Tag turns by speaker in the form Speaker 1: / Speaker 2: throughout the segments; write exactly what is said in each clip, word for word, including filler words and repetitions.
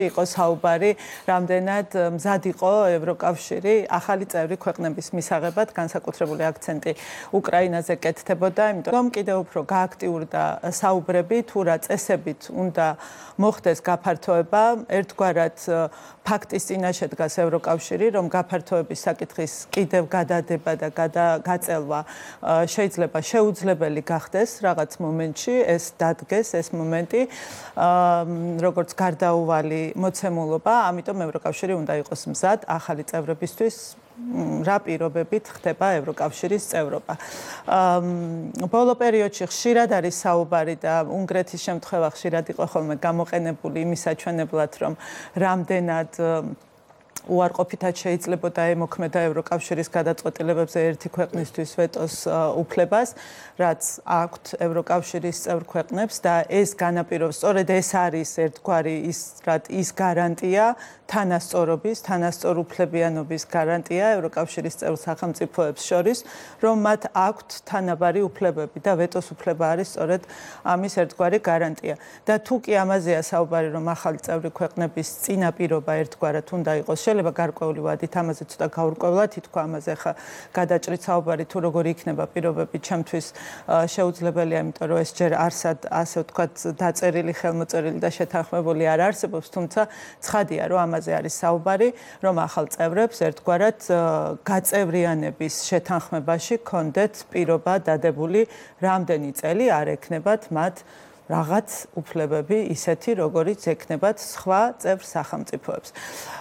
Speaker 1: იყო საუბარი, რამდენად მზად იყო ევროკავშირი ახალი წევრი ქვეყნების მისაღებად, განსაკუთრებული აქცენტი უკრაინაზე კეთდებოდა, იმიტომ რომ კიდევ უფრო გააქტიურდა საუბრები, თუ რა წესებით უნდა მოხდეს გაფართოება, ერთგვარად ფაქტის წინაშე დგას ევროკავშირი, რომ გაფართოების საკითხის კიდევ გადადება და გაწელვა შეიძლება შეუძლებელი გახდეს რაღაც მომენტში, ეს დადგეს ეს მომენტი, როგორც გარდაუვალი მოცემულობა, ამიტომ ევროკავშირი უნდა იყოს მზად ახალი წევრებისთვის, რა პირობებით ხდება ევროკავშირის წევრობა. ბოლო პერიოდში ხშირად არის საუბარი და უნგრეთის შემთხვევა ხშირად იყო ხოლმე გამოყენებული იმის საჩვენებლად, რომ რამდენად უარყოფითად შეიძლებოდა ემოქმედა ევროკავშირის გადაწყვეტილებებზე ერთი ქვეყნისთვის ვეტოს უფლებას, რაც აქვთ ევროკავშირის წევრ ქვეყნებს და ეს განაპირობებს, სწორედ ეს არის ერთგვარი ის ის გარანტია თანასწორობის, თანასწორუფლებიანობის გარანტია ევროკავშირის წევრ სახელმწიფოებს შორის, რომ მათ აქვთ თანაბარი უფლებები და ვეტოს უფლება არის სწორედ ამის ერთგვარი გარანტია. და თუ კი ამაზეა საუბარი, რომ ახალი წევრი ქვეყნების წინაპირობა ერთგვარად უნდა იყოს, შეიძლება გარკვეული ვადით ამაზე ცოტა გაურკვევლად ითქვა ამაზე ხა გადაჭრით საუბარი თუ როგორ იქნება პირობები ჩემთვის შეუძლებელია, იმიტომ რომ ეს ჯერ არსად ასე ვთქვათ დაწერილი, ხელმოწერილი და შეთანხმებული არ არსებობს, თუმცა ცხადია, რომ ამაზე არის საუბარი, რომ ახალ წევრებს ერთგვარად გაწევრიანების შეთანხმებაში კონდეთ პირობა დადებული რამდენი წელი არ ექნებათ მათ რაღაც უფლებები ისეთი, როგორიც ექნებათ სხვა წევრ სახელმწიფოებს.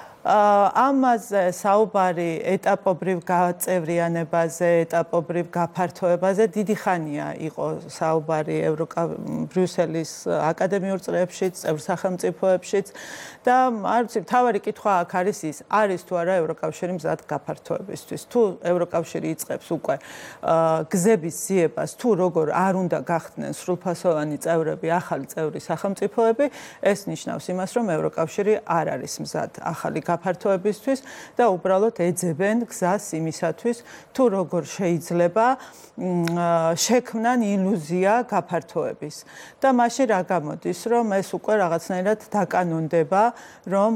Speaker 1: ამაზე საუბარი ეტაპობრივ გაწევრიანებაზე, ეტაპობრივ გაფართოებაზე დიდი ხანია იყო საუბარი ბრიუსელის აკადემიურ წრეებშიც, წევრ სახელმწიფოებშიც და არ ვიცი, მთავარი კითხვა აქ არის ის, არის თუ არა ევროკავშირი მზად გაფართოებისთვის, თუ ევროკავშირი იწყებს უკვე გზების ძიებას, თუ როგორ არ უნდა გახდნენ სრულფასოვანი წევრები, ახალი წევრი სახელმწიფოები, ეს ნიშნავს იმას, რომ ევროკავშირი არ არის მზად ახალი გაფართოებისთვის და უბრალოდ ეძებენ გზას იმისათვის, თუ როგორ შეიძლება შექმნან ილუზია გაფართოების. და მაშინ რა გამოდის, რომ ეს უკვე რაღაცნაირად დაკანონდება, რომ